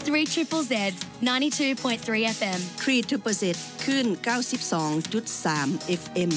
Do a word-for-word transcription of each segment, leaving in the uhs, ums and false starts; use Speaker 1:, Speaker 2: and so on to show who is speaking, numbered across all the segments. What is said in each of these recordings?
Speaker 1: three Z Z ninety-two point three F M
Speaker 2: ทรี Z Z คลื่น เก้าสิบสองจุดสาม เอฟ เอ็ม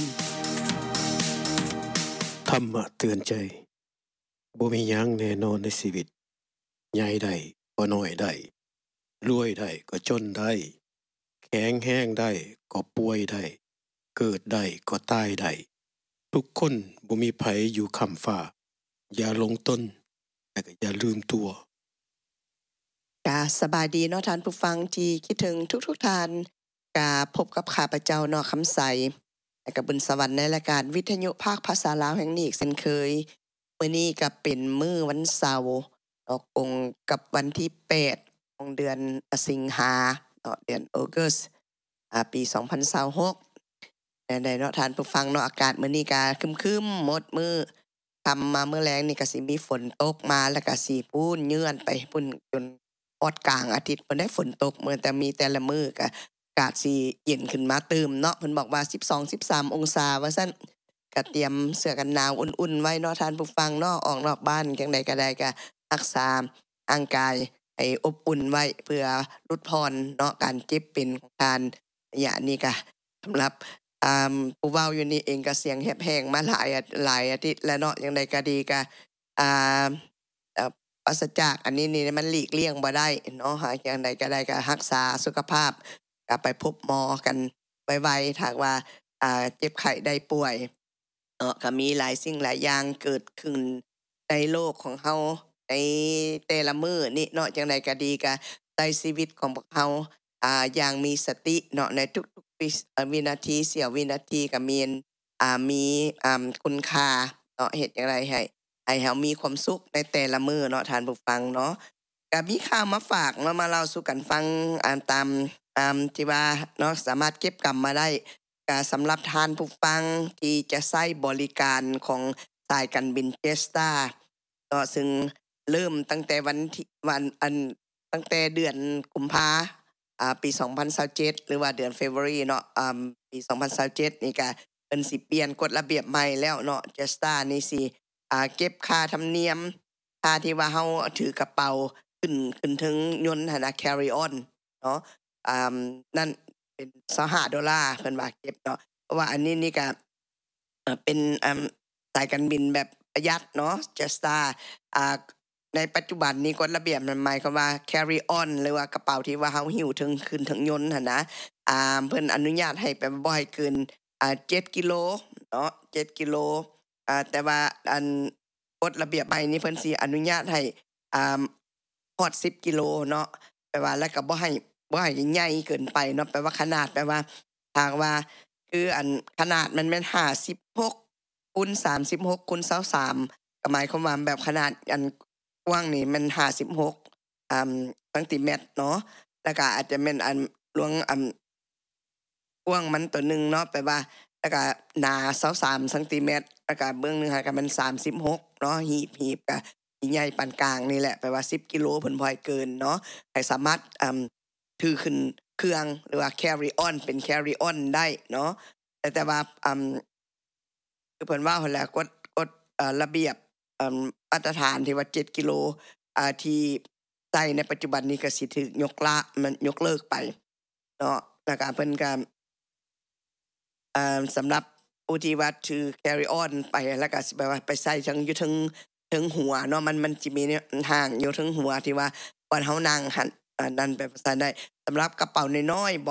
Speaker 3: ธรรมะเตือนใจบ่มีหยังแน่นอนในชีวิตใหญ่ได้ก็น้อยได้รวยได้ก็จนได้แข็งแรงได้ก็ป่วยได้เกิดได้ก็ตายได้ทุกคนบ่มีไผอยู่ค้ำฟ้าอย่าลงต้นและก็อย่าลืมตัว
Speaker 2: กะสบายดีเนาะท่านผู้ฟังที่คิดถึงทุกๆท่านกะพบกับข้าพเจ้าเนาะคำใสและก็บุญสวรรค์ในรายการวิทยุภาคภาษาลาวแห่งนี้อีกเช่นเคยมื้อนี้ก็เป็นมื้อวันเสาร์เนาะตรงกับวันที่แปดของเดือนสิงหาเนาะเดือนออกัสอ่าปีสองพันยี่สิบหกได้ๆเนาะท่านผู้ฟังเนาะอากาศมื้อนี้ก็ครึมๆหมดมื้อค่ำมามื้อแลงนี่ก็สิมีฝนตกมาแล้วก็สิปูนเยือนไปพุ่นจนฮอดกลางอาทิตย์เพิ่นได้ฝนตกมื้อแต่มีแต่ละมื้อก็อากาศสิเย็นขึ้นมาเติมเนาะเพิ่นบอกว่าสิบสอง สิบสามองศาว่าซั่นก็เตรียมเสื้อกันหนาวอุ่นๆไว้เนาะท่านผู้ฟังเนาะออกนอกบ้านจังใดก็ได้ก็รักษาร่างกายให้อบอุ่นไว้เพื่อลดพรเนาะการเจ็บเป็นของท่านระยะนี้ก็สำหรับอ่าผู้เว้าอยู่นี่เองก็เสียงแหบแห้งมาหลายหลายอาทิตย์แล้วเนาะจังใดก็ดีก็อ่าเอ่อปราศจากอันนี้นี่มันหลีกเลี่ยงบ่ได้เนาะหาจังใดก็ได้ก็รักษาสุขภาพก็ไปพบหมอกันไวๆถ้าว่าอ่าเจ็บไข้ได้ป่วยเนาะก็มีหลายสิ่งหลายอย่างเกิดขึ้นในโลกของเฮาในแต่ละมื้อนี่เนาะจังใดก็ดีก็ใช้ชีวิตของพวกเฮาอ่าอย่างมีสติเนาะในทุกๆวิวินาทีเสี้ยววินาทีก็มีอ่ามีอ่าคุณค่าเนาะเฮ็ดจังไดให้ให้เฮามีความสุขในแต่ละมื้อเนาะท่านผู้ฟังเนาะก็มีข่าวมาฝากเนาะมาเล่าสู่กันฟังอ่าตามอ่าที่ว่าเนาะสามารถเก็บกำมาได้ก็สำหรับท่านผู้ฟังที่จะใช้บริการของสายการบิน Jetstar เนาะซึ่งเริ่มตั้งแต่วันที่วันอันตั้งแต่เดือนกุมภาอ่าปีสองพันยี่สิบเจ็ดหรือว่าเดือน February เนาะอ่าปีสองพันยี่สิบเจ็ดนี่ก็เพิ่นสิเปลี่ยนกฎระเบียบใหม่แล้วเนาะ Jetstar นี่สิอ่าเก็บค่าธรรมเนียมค่าที่ว่าเฮาถือกระเป๋าขึ้นขึ้นถึงยนต์หั่นน่ะ carry on เนาะอ่านั่นเป็นยี่สิบห้าดอลลาร์เพิ่นว่าเก็บเนาะเพราะว่าอันนี้นี่ก็เอ่อเป็นอ่าสายการบินแบบประหยัดเนาะ Jetstar อ่าในปัจจุบันนี้กฎระเบียบมันหมายความว่า carry on หรือว่ากระเป๋าที่ว่าเฮาหิ้วถึงขึ้นถึงยนต์หั่นนะอ่าเพิ่นอนุญาตให้ไปบ่ให้เกินอ่าเจ็ดกิโลเนาะเจ็ดกิโลอ่าแต่ว่าอันกฎระเบียบใหม่นี้เพิ่นสิอนุญาตให้อ่าฮอดสิบกิโลเนาะแปลว่าแล้วก็บ่ให้บ่ให้ใหญ่เกินไปเนาะแปลว่าขนาดแปลว่าหากว่าคืออันขนาดมันแม่นห้าสิบหกคูณสามสิบหกคูณยี่สิบสามก็หมายความว่าแบบขนาดอันกว้างนี่มันห้าสิบหกอ่าเซนติเมตรเนาะแล้วก็อาจจะแม่นอันลวงอันกว้างมันตัวนึงเนาะแปลว่าแล้วก็หนายี่สิบสามเซนติเมตรแล้วก็เบื้องนึงก็มันสามสิบหกเนาะหีบๆก็ใหญ่ปานกลางนี่แหละแปลว่าสิบกิโลเพิ่นบ่ให้เกินเนาะให้สามารถอ่าถือขึ้นเครื่องหรือว่า carry on เป็น carry on ได้เนาะแต่แต่ว่าอ่าคือเพิ่นว่าหั่นแหละกฎกฎเอ่อระเบียบเอ่อมาตรฐานที่ว่าเจ็ดกิโลอ่าที่ใช้ในปัจจุบันนี้ก็สิถูกยกละมันยกเลิกไปเนาะแล้วก็เพิ่นก็อ่าสำหรับผู้ที่ว่าถือ carry on ไปแล้วก็สิแบบว่าไปใส่ทั้งอยู่ถึงถึงหัวเนาะมันมันสิมีห่างอยู่ถึงหัวที่ว่าก่อนเฮานั่งหั่นอ่านั่นแบบว่าซั่นได้สำหรับกระเป๋าน้อยๆ